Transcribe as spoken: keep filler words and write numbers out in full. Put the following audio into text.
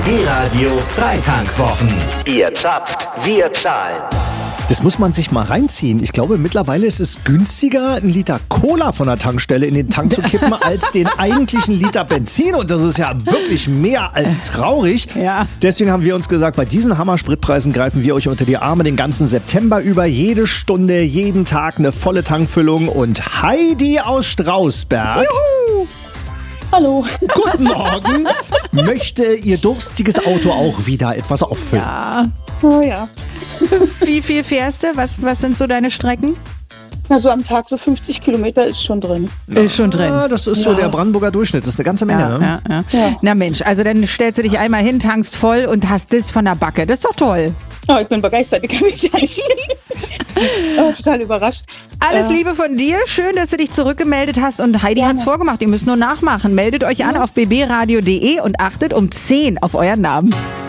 B-Radio Freitankwwochen. Ihr zappt, wir zahlen. Das muss man sich mal reinziehen. Ich glaube, mittlerweile ist es günstiger, einen Liter Cola von der Tankstelle in den Tank zu kippen, als den eigentlichen Liter Benzin. Und das ist ja wirklich mehr als traurig. Ja. Deswegen haben wir uns gesagt, bei diesen Hammer-Spritpreisen greifen wir euch unter die Arme den ganzen September über. Jede Stunde, jeden Tag eine volle Tankfüllung. Und Heidi aus Strausberg. Juhu! Hallo. Guten Morgen. Möchte Ihr durstiges Auto auch wieder etwas auffüllen? Ja. Oh ja. Wie viel fährst du? Was, was sind so deine Strecken? Na, so am Tag so fünfzig Kilometer ist schon drin. Ist schon drin. Ja, das ist so Ja. der Brandenburger Durchschnitt. Das ist eine ganze Menge. Ja, ne? ja, ja. Ja. Na Mensch, also dann stellst du dich einmal hin, tankst voll und hast das von der Backe. Das ist doch toll. Oh, ich bin begeistert, ich kann mich ja nicht. Oh, total überrascht. Alles Äh, Liebe von dir. Schön, dass du dich zurückgemeldet hast. Und Heidi Gerne. hat's vorgemacht. Ihr müsst nur nachmachen. Meldet euch an auf b b radio punkt d e und achtet um zehn auf euren Namen.